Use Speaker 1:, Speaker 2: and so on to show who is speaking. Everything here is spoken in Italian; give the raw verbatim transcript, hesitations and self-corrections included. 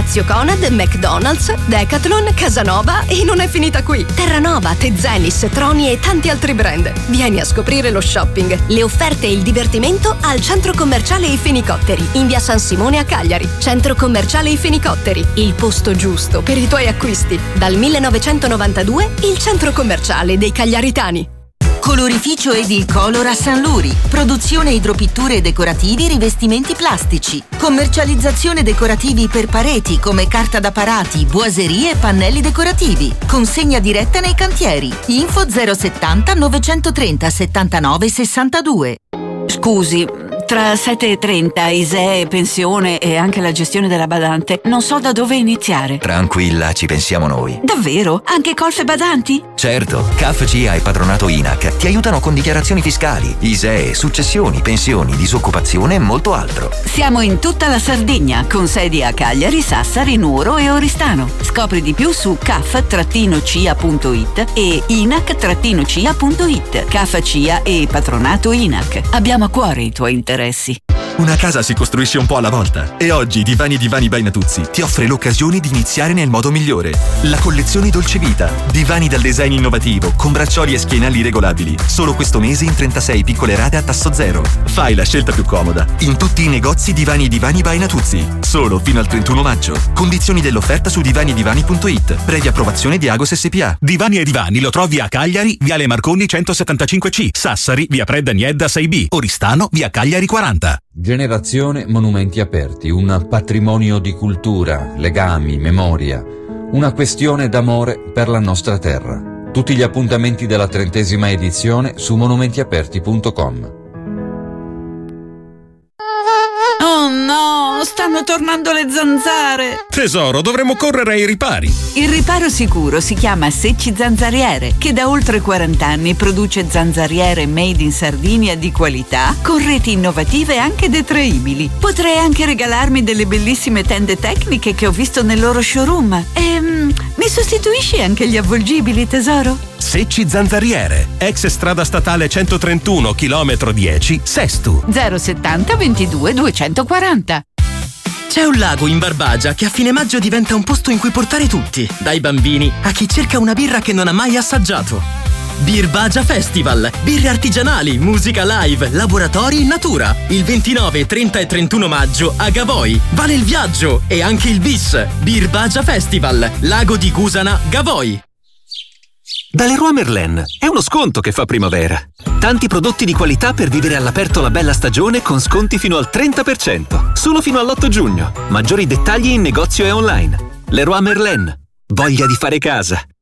Speaker 1: Lazio Conad, McDonald's, Decathlon, Casanova e non è finita qui. Terranova, Tezenis, Troni e tanti altri brand. Vieni a scoprire lo shopping, le offerte e il divertimento al Centro Commerciale I Fenicotteri, in via San Simone a Cagliari. Centro Commerciale I Fenicotteri, il posto giusto per i tuoi acquisti. Dal millenovecentonovantadue, il centro commerciale dei cagliaritani.
Speaker 2: Colorificio Edilcolor a San Luri. Produzione idropitture decorativi, rivestimenti plastici. Commercializzazione decorativi per pareti come carta da parati, boiserie e pannelli decorativi. Consegna diretta nei cantieri. Info zero settanta novecentotrenta settantanove sessantadue.
Speaker 3: Scusi, tra sette e trenta, I S E E, pensione e anche la gestione della badante, non so da dove iniziare.
Speaker 4: Tranquilla, ci pensiamo noi.
Speaker 3: Davvero? Anche colf e badanti?
Speaker 4: Certo, C A F C I A e Patronato I N A C ti aiutano con dichiarazioni fiscali, I S E E, successioni, pensioni, disoccupazione e molto altro.
Speaker 3: Siamo in tutta la Sardegna, con sedi a Cagliari, Sassari, Nuoro e Oristano. Scopri di più su c a f c i a punto i t e i n a c c i a punto i t. C A F C I A e Patronato I N A C. Abbiamo a cuore i tuoi interessi.
Speaker 5: Una casa si costruisce un po' alla volta e oggi Divani Divani by Natuzzi ti offre l'occasione di iniziare nel modo migliore. La collezione Dolce Vita, divani dal design innovativo con braccioli e schienali regolabili. Solo questo mese in trentasei piccole rate a tasso zero. Fai la scelta più comoda in tutti i negozi Divani Divani by Natuzzi. Solo fino al trentuno maggio. Condizioni dell'offerta su divani divani punto i t. Previa approvazione di Agos S P A.
Speaker 6: Divani e Divani lo trovi a Cagliari, Viale Marconi centosettantacinque C, Sassari, via Predda Niedda sei B, Oristano, via Cagliari quaranta.
Speaker 7: Generazione Monumenti Aperti, un patrimonio di cultura, legami, memoria, una questione d'amore per la nostra terra. Tutti gli appuntamenti della trentesima edizione su monumenti aperti punto com.
Speaker 3: Oh no, stanno tornando le zanzare.
Speaker 6: Tesoro, dovremmo correre ai ripari.
Speaker 3: Il riparo sicuro si chiama Secci Zanzariere, che da oltre quaranta anni produce zanzariere made in Sardinia di qualità, con reti innovative e anche detraibili. Potrei anche regalarmi delle bellissime tende tecniche che ho visto nel loro showroom. Ehm, mi sostituisci anche gli avvolgibili, tesoro?
Speaker 6: Secci Zanzariere, ex strada statale centotrentuno, chilometro dieci, Sestu.
Speaker 3: zero settanta ventidue duecentoquaranta.
Speaker 8: C'è un lago in Barbagia che a fine maggio diventa un posto in cui portare tutti, dai bambini a chi cerca una birra che non ha mai assaggiato. Birbagia Festival, birre artigianali, musica live, laboratori in natura. Il ventinove, trenta e trentuno maggio a Gavoi. Vale il viaggio e anche il bis. Birbagia Festival, Lago di Gusana, Gavoi.
Speaker 9: Da Leroy Merlin è uno sconto che fa primavera. Tanti prodotti di qualità per vivere all'aperto la bella stagione con sconti fino al trenta per cento. Solo fino all'otto giugno. Maggiori dettagli in negozio e online. Leroy Merlin. Voglia di fare casa.